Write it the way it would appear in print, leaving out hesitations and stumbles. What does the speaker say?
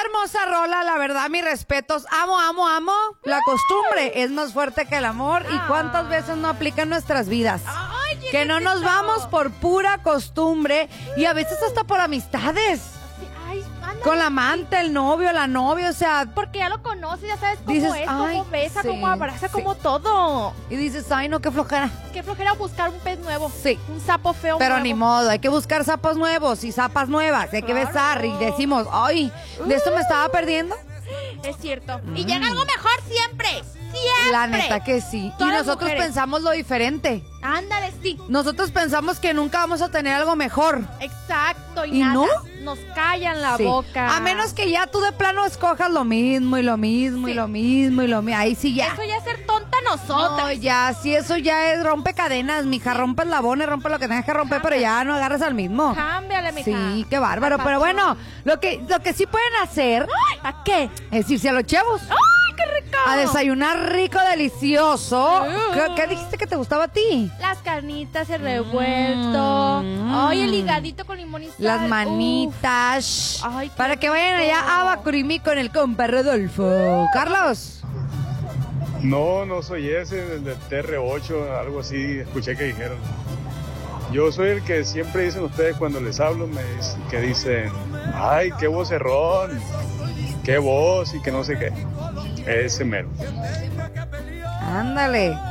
hermosa rola, la verdad, mis respetos. Amo, amo, amo. La costumbre es más fuerte que el amor. ¿Y cuántas veces no aplica en nuestras vidas? Que no nos vamos por pura costumbre y a veces hasta por amistades. Ay, ándale. Con la amante, el novio, la novia, o sea... Porque ya lo conoces, ya sabes cómo Dices, es, ay, cómo besa, sí, cómo abraza, sí. cómo todo. Y dices, ay, no, qué flojera. Qué flojera buscar un pez nuevo. Sí. Un sapo feo Pero nuevo. ni modo, hay que buscar sapos nuevos y zapas nuevas. Hay que Claro. besar y decimos, ay, ¿de esto me estaba perdiendo? Es cierto. Y llega algo mejor siempre. Siempre. La neta que sí. Todas y las nosotros mujeres. pensamos lo diferente. Ándale, sí. Nosotros pensamos que nunca vamos a tener algo mejor. Exacto. ¿Y nada. no? Nos callan la Sí. boca. A menos que ya tú de plano escojas lo mismo y lo mismo y Sí. lo mismo y lo mismo. Ahí sí ya. Eso ya es ser tonta nosotras. No, ya, sí, eso ya es rompe cadenas, mija, rompe eslabones, rompe lo que tengas que romper, pero ya no agarres al mismo. Cámbiale, mija. Sí, qué bárbaro, Al pero patrón. bueno, lo que sí pueden hacer ¿A qué? es irse a los chavos. ¡Ay, qué rico! A desayunar rico, delicioso. ¿Qué dijiste que te gustaba a ti? Las carnitas, el revuelto. Ay, el higadito con limón y sal. Las Uf. manitas. Ay, qué para que vayan rico. allá a Bacurimí con el compa Rodolfo. Carlos. No soy ese, el de TR8, algo así, escuché que dijeron. Yo soy el que siempre dicen ustedes cuando les hablo, que dicen, ay, qué vocerrón, qué voz y que no sé qué. Ese mero. Ándale.